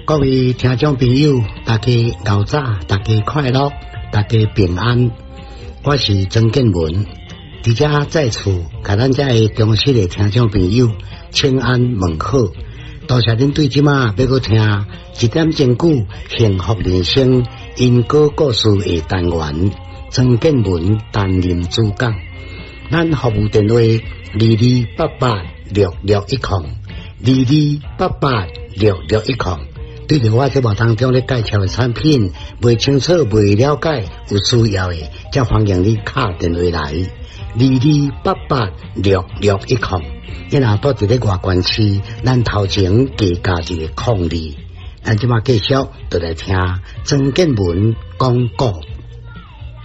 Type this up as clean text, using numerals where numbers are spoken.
各位听众朋友，大家熬早，大家快乐，大家平安。我是曾建文，伫遮在厝，甲咱遮的忠实的听众朋友请安问好。多谢恁对即马要搁听一点钟久幸福人生因果故事的单元，曾建文担任主讲。咱服务电话22886610，22886610。对着我节目当中咧介绍的产品，未清楚、未了解、有需要的，则欢迎你打电话来22886610。因若到伫咧外县市，咱头前加一个02。咱即马继续就来听曾建文讲故